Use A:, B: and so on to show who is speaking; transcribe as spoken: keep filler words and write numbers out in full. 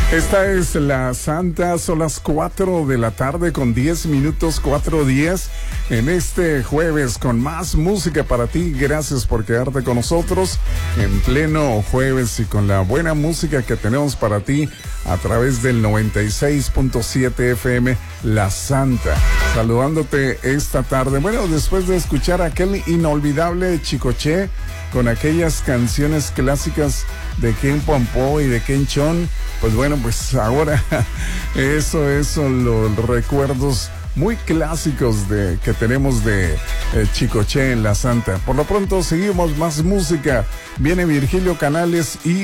A: Esta es la Santa, son las cuatro de la tarde con diez minutos, cuatro diez en este jueves con más música para ti. Gracias por quedarte con nosotros en pleno jueves y con la buena música que tenemos para ti a través del noventa y seis punto siete F M La Santa. Saludándote esta tarde. Bueno, después de escuchar aquel inolvidable Chicoche con aquellas canciones clásicas de Ken Pompó y de Ken Chon, pues bueno, pues ahora eso, eso, los recuerdos muy clásicos de que tenemos de eh, Chicoche en La Santa. Por lo pronto seguimos más música. Viene Virgilio Canales y